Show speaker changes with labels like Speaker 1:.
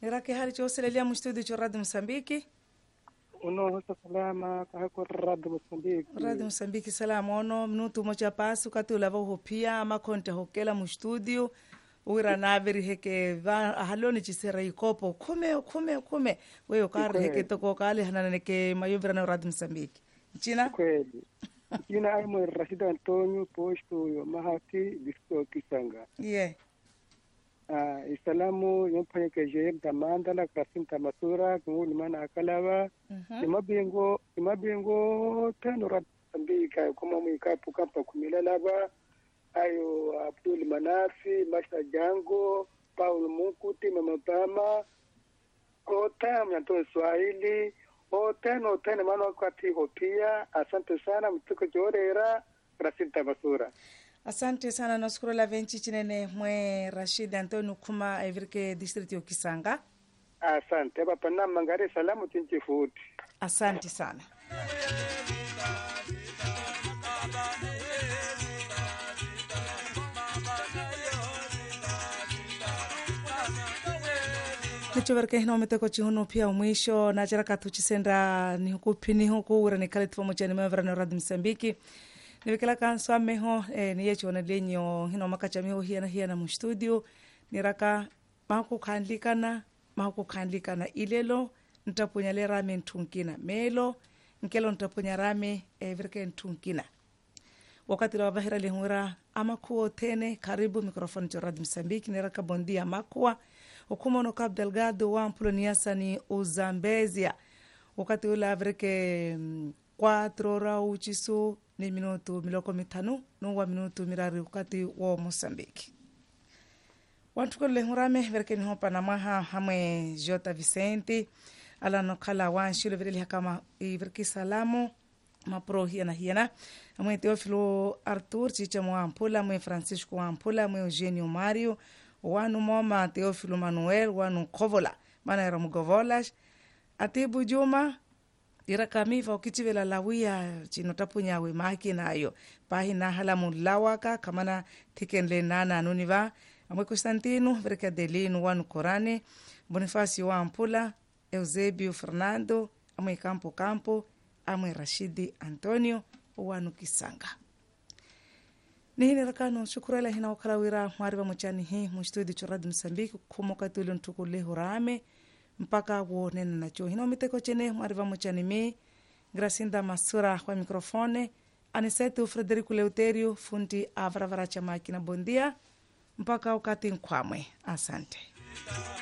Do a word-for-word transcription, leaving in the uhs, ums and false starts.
Speaker 1: Nirake hali choselelia mu studio cho Radio Msambiki.
Speaker 2: Uno hosa salama kahako Radio Msambiki.
Speaker 1: Radio Msambiki salama ono minuto moja pasu kati ulava hopia makonte hokela mu studio. Uira naveri heke va haloni chisera ikopo kume kume kume wewe kare heke toko kale hanana ke mayovera na Radio Msambiki. China?
Speaker 2: Kweli. Jina aimo Rashid Antonio posto yo mahati disto Kisanga.
Speaker 1: Yeah.
Speaker 2: Ah, isalamu yompanye ke jem tamanda la krasim tamasura nguni mana akalawa.
Speaker 1: Mhm.
Speaker 2: Imabengo imabengo tano Radio Msambiki kama mwikapu kapa kumilalaba. Ayo Abdul Manafi, Masha Jango, Paul Mukuti, Mama Pama, Kota mnyanto Swahili, Oten Oten mano kati hopia. Asante sana mtuko jorera Rasinta Basura.
Speaker 1: Asante sana nashukuru la venchi chinene mwe Rashid Antonio kuma evirke district yo Kisanga.
Speaker 2: Asante baba na mangare salamu tinchi futi.
Speaker 1: Asante sana. Nicho verke hino meteko chihuno pia umwisho na jaraka tuchisenda ni huku pini huku ura ni kale tuwa mochani mewevera na Radio Msambiki. Niwekela kanswa meho eh, ni yechi wanalenyo hino makacha meho hiana hiana mu studio niraka mahuku khandlikana mahuku khandlikana ilelo ntapunya le rame ntunkina melo nkelo ntapunya rame eh, verke ntunkina wakati la wavahira lihungira amakuwa tene karibu mikrofoni cho Radio Msambiki niraka bondia makuwa ukumono Cabo Delgado wa Amploniasa ni Uzambezia wakati ula avreke quatro rauchisu ni minuto miloko mitanu nuwa minuto mirari wakati wa Mosambiki wantu kule hurame verke ni hopa na maha hamwe Jota Vicente ala nokala wanshilo virili hakama verke salamu mapro hiana hiana hamwe Teofilo Artur chicha mwa Ampula mwe Francisco wa Ampula mwe Eugenio Mario wanu moma Teofilo Manuel wanu Kovola mana era mugovolas atibu Juma ira kamiva ukichivela lawia chinotapunya we maki nayo pahi na hala mulawaka kamana tikenle nana nuniva amwe Constantino verka Delino wanu Korane Bonifacio wa Ampula Eusebio Fernando amwe Campo Campo amwe Rashidi Antonio wanu Kisanga. Nihini rakano shukurela hina wakala wira mwariba mchani hii mstudio cho Radio Msambiki kumoka tuli ntukule hurame mpaka wonena nacho hina miteko chene mwariba mchani mi Gracinda Masura kwa mikrofone Aniseto Frederico Leuterio fundi avravara cha makina bondia mpaka wakati nkwamwe asante.